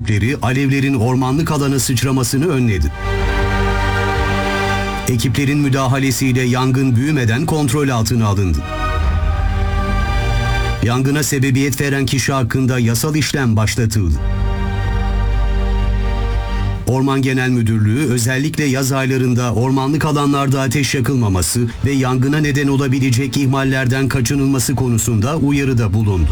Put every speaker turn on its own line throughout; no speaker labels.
ekipleri alevlerin ormanlık alana sıçramasını önledi. Ekiplerin müdahalesiyle yangın büyümeden kontrol altına alındı. Yangına sebebiyet veren kişi hakkında yasal işlem başlatıldı. Orman Genel Müdürlüğü özellikle yaz aylarında ormanlık alanlarda ateş yakılmaması ve yangına neden olabilecek ihmallerden kaçınılması konusunda uyarıda bulundu.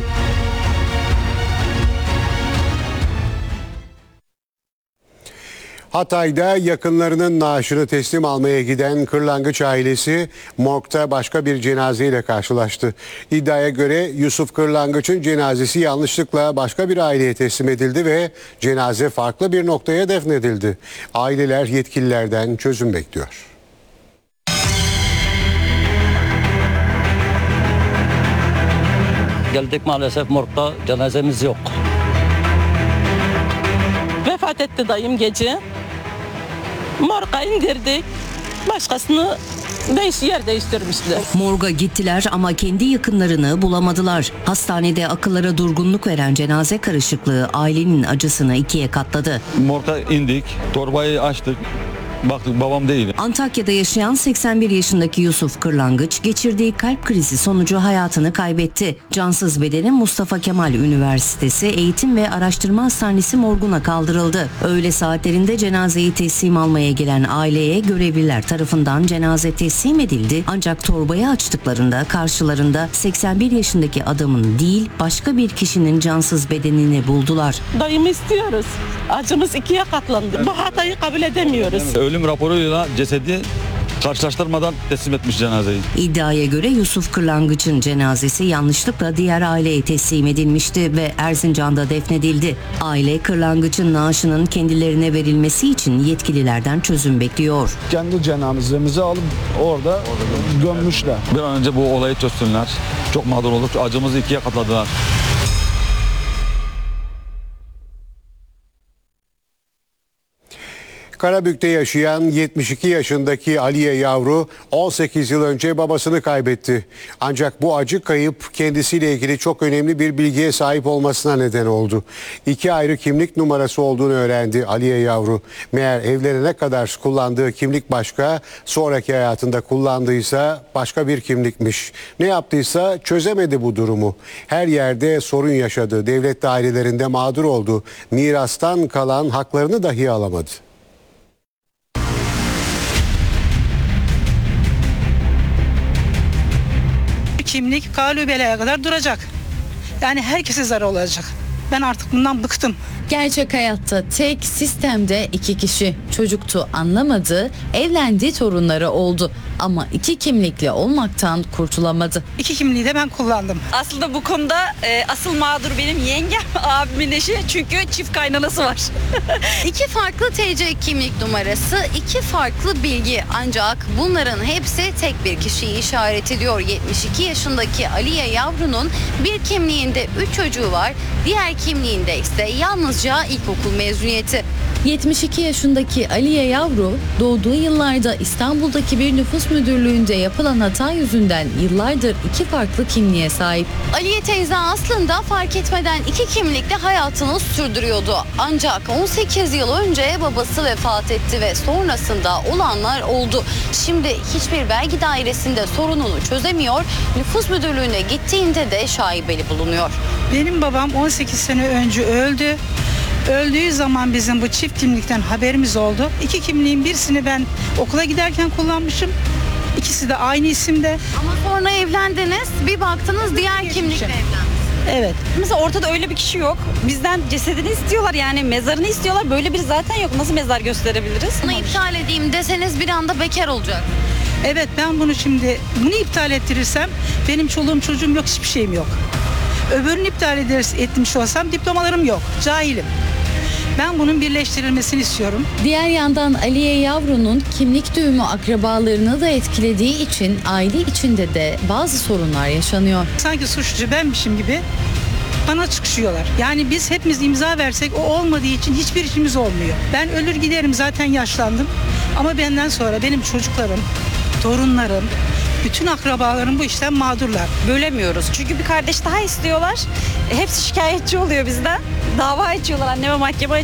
Hatay'da yakınlarının naaşını teslim almaya giden Kırlangıç ailesi morgda başka bir cenazeyle karşılaştı. İddiaya göre Yusuf Kırlangıç'ın cenazesi yanlışlıkla başka bir aileye teslim edildi ve cenaze farklı bir noktaya defnedildi. Aileler yetkililerden çözüm bekliyor.
Geldik, maalesef morgda cenazemiz yok.
Vefat etti dayım gece. Morga indirdik. Başkasını yer değiştirmişler.
Morga gittiler ama kendi yakınlarını bulamadılar. Hastanede akıllara durgunluk veren cenaze karışıklığı ailenin acısını ikiye katladı.
Morga indik, torbayı açtık. Baktık babam değil.
Antakya'da yaşayan 81 yaşındaki Yusuf Kırlangıç geçirdiği kalp krizi sonucu hayatını kaybetti. Cansız bedeni Mustafa Kemal Üniversitesi Eğitim ve Araştırma Hastanesi morguna kaldırıldı. Öğle saatlerinde cenazeyi teslim almaya gelen aileye görevliler tarafından cenaze teslim edildi. Ancak torbayı açtıklarında karşılarında 81 yaşındaki adamın değil başka bir kişinin cansız bedenini buldular.
Dayımı istiyoruz. Acımız ikiye katlandı. Bu hatayı kabul edemiyoruz.
Ölüm raporuyla cesedi karşılaştırmadan teslim etmiş cenazeyi.
İddiaya göre Yusuf Kırlangıç'ın cenazesi yanlışlıkla diğer aileye teslim edilmişti ve Erzincan'da defnedildi. Aile Kırlangıç'ın naaşının kendilerine verilmesi için yetkililerden çözüm bekliyor.
Kendi cenazemizi alıp orada gömmüşler.
Bir an önce bu olayı çözsünler. Çok mağdur olduk. Acımızı ikiye katladılar.
Karabük'te yaşayan 72 yaşındaki Aliye Yavru 18 yıl önce babasını kaybetti. Ancak bu acı kayıp kendisiyle ilgili çok önemli bir bilgiye sahip olmasına neden oldu. 2 ayrı kimlik numarası olduğunu öğrendi Aliye Yavru. Meğer evlenene kadar kullandığı kimlik başka, sonraki hayatında kullandıysa başka bir kimlikmiş. Ne yaptıysa çözemedi bu durumu. Her yerde sorun yaşadı, devlet dairelerinde mağdur oldu. Mirastan kalan haklarını dahi alamadı.
Kimlik kalübeleye kadar duracak. Yani herkese zarar olacak. Ben artık bundan bıktım.
Gerçek hayatta tek, sistemde 2 kişi. Çocuktu, anlamadı, evlendi, torunları oldu. Ama 2 kimlikli olmaktan kurtulamadı.
2 kimliği de ben kullandım.
Aslında bu konuda asıl mağdur benim yengem, abimin eşi, çünkü çift kaynanası var.
2 farklı TC kimlik numarası, 2 farklı bilgi, ancak bunların hepsi tek bir kişiyi işaret ediyor. 72 yaşındaki Aliye Yavru'nun bir kimliğinde 3 çocuğu var, diğer kimliğinde ise yalnızca ilkokul mezuniyeti.
72 yaşındaki Aliye Yavru, doğduğu yıllarda İstanbul'daki bir nüfus müdürlüğünde yapılan hata yüzünden yıllardır 2 farklı kimliğe sahip.
Aliye teyze aslında fark etmeden 2 kimlikle hayatını sürdürüyordu. Ancak 18 yıl önce babası vefat etti ve sonrasında olanlar oldu. Şimdi hiçbir vergi dairesinde sorununu çözemiyor, nüfus müdürlüğüne gittiğinde de şaibeli bulunuyor.
Benim babam 18 sene önce öldü. Öldüğü zaman bizim bu çift kimlikten haberimiz oldu. 2 kimliğin birisini ben okula giderken kullanmışım. İkisi de aynı isimde.
Ama sonra evlendiniz, bir baktınız diğer kimlikle evlendiniz.
Evet.
Mesela ortada öyle bir kişi yok. Bizden cesedini istiyorlar, yani mezarını istiyorlar. Böyle biri zaten yok. Nasıl mezar gösterebiliriz?
Bunu iptal edeyim deseniz bir anda bekar olacak.
Evet, ben bunu iptal ettirirsem benim çoluğum çocuğum yok, hiçbir şeyim yok. Öbürünü iptal etmiş olsam diplomalarım yok, cahilim. Ben bunun birleştirilmesini istiyorum.
Diğer yandan Aliye Yavru'nun kimlik düğümü akrabalarını da etkilediği için aile içinde de bazı sorunlar yaşanıyor.
Sanki suçlucu benmişim gibi bana çıkışıyorlar. Yani biz hepimiz imza versek o olmadığı için hiçbir işimiz olmuyor. Ben ölür giderim, zaten yaşlandım. Ama benden sonra benim çocuklarım, torunlarım, bütün akrabalarım bu işten mağdurlar.
Bölemiyoruz. Çünkü bir kardeş daha istiyorlar. Hepsi şikayetçi oluyor bizden. Dava açıyorlar, anneme mahkeme